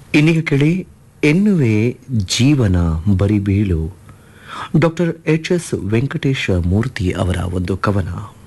ಇನ್ನೀಗ ಕೇಳಿ ಎನ್ನುವೆ ಜೀವನ ಬರಿಬೀಳು ಡಾಕ್ಟರ್ ಎಚ್ ಎಸ್ ವೆಂಕಟೇಶ ಮೂರ್ತಿ ಅವರ ಒಂದು ಕವನ.